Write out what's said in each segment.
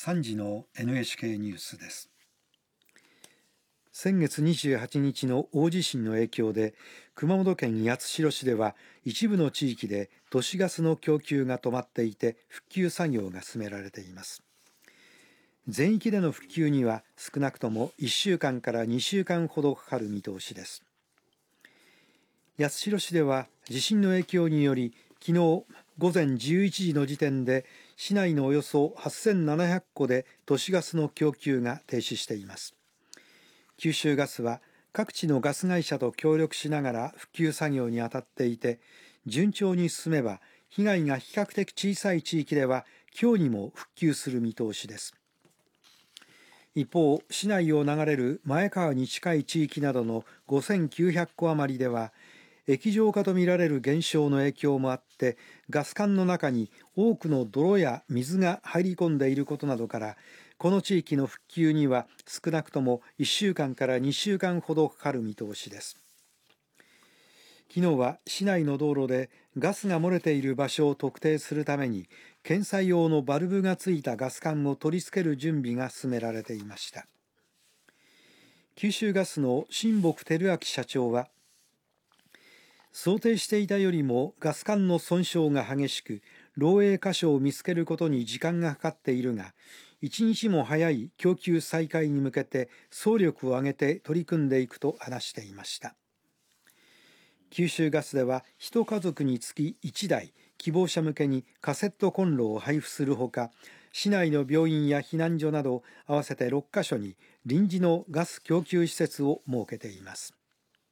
3時の NHK ニュースです。 先月28日の大地震の影響で熊本県八代市では一部の地域で都市ガスの供給が止まっていて復旧作業が進められています。全域での復旧には少なくとも1週間から2週間ほどかかる見通しです。八代市では地震の影響により昨日午前11時の時点で市内のおよそ8700戸で都市ガスの供給が停止しています。九州ガスは各地のガス会社と協力しながら復旧作業に当たっていて、順調に進めば被害が比較的小さい地域では今日にも復旧する見通しです。一方、市内を流れる前川に近い地域などの5900戸余りでは液状化とみられる現象の影響もあってガス管の中に多くの泥や水が入り込んでいることなどからこの地域の復旧には少なくとも1週間から2週間ほどかかる見通しです。昨日は市内の道路でガスが漏れている場所を特定するために検査用のバルブがついたガス管を取り付ける準備が進められていました。九州ガスの新木照明社長は想定していたよりもガス管の損傷が激しく漏洩箇所を見つけることに時間がかかっているが一日も早い供給再開に向けて総力を挙げて取り組んでいくと話していました。九州ガスでは1家族につき1台希望者向けにカセットコンロを配布するほか市内の病院や避難所など合わせて6カ所に臨時のガス供給施設を設けています。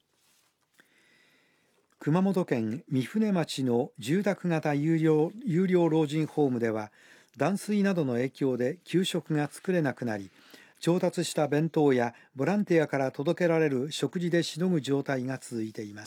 熊本県御船町の住宅型有料老人ホームでは断水などの影響で給食が作れなくなり調達した弁当やボランティアから届けられる食事でしのぐ状態が続いています。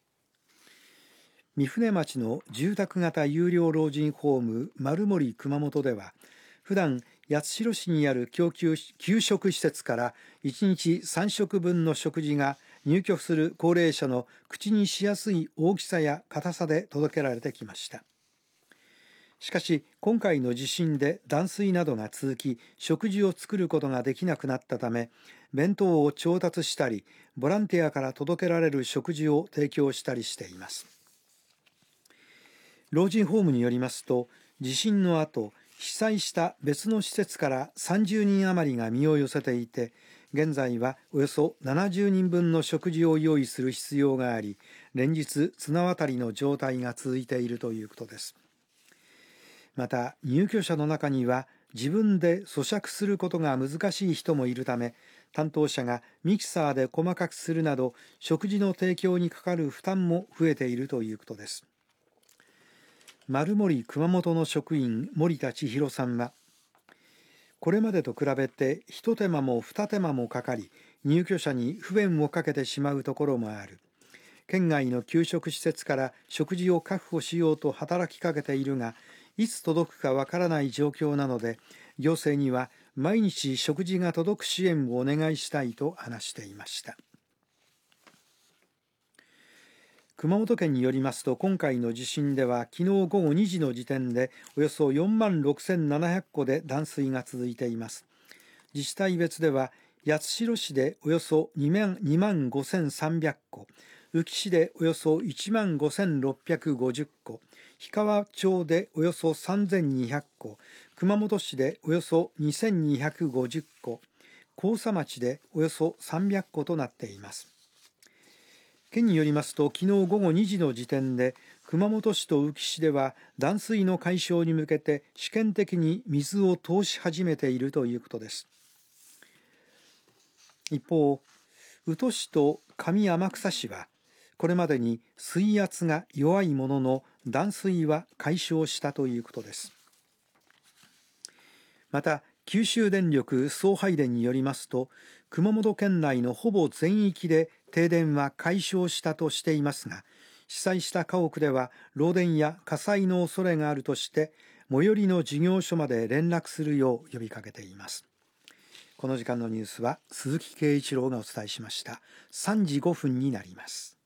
御船町の住宅型有料老人ホーム丸森熊本では普段八代市にある給食施設から1日3食分の食事が入居する高齢者の口にしやすい大きさや硬さで届けられてきました。しかし今回の地震で断水などが続き食事を作ることができなくなったため弁当を調達したりボランティアから届けられる食事を提供したりしています。老人ホームによりますと地震の後被災した別の施設から30人余りが身を寄せていて現在はおよそ70人分の食事を用意する必要があり連日綱渡りの状態が続いているということです。また入居者の中には自分で咀嚼することが難しい人もいるため担当者がミキサーで細かくするなど食事の提供にかかる負担も増えているということです。丸森熊本の職員森田千尋さんはこれまでと比べて一手間も二手間もかかり入居者に不便をかけてしまうところもある。県外の給食施設から食事を確保しようと働きかけているがいつ届くかわからない状況なので行政には毎日食事が届く支援をお願いしたいと話していました。熊本県によりますと今回の地震では昨日午後2時の時点でおよそ46,700戸で断水が続いています。自治体別では八代市でおよそ2万5,300戸、宇城市でおよそ1万5,650戸、氷川町でおよそ3,200戸、熊本市でおよそ2,250戸、甲佐町でおよそ300戸となっています。県によりますと昨日午後2時の時点で熊本市と宇城市では断水の解消に向けて試験的に水を通し始めているということです。一方、宇土市と上天草市はこれまでに水圧が弱いものの断水は解消したということです。また九州電力送配電によりますと熊本県内のほぼ全域で停電は解消したとしていますが被災した家屋では漏電や火災の恐れがあるとして最寄りの事業所まで連絡するよう呼びかけています。この時間のニュースは鈴木圭一郎がお伝えしました。3時5分になります。